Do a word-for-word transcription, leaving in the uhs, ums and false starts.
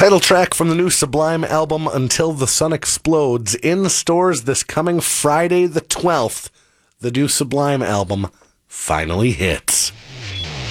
Title track from the new Sublime album, Until the Sun Explodes, in stores this coming Friday the twelfth. The new Sublime album finally hits.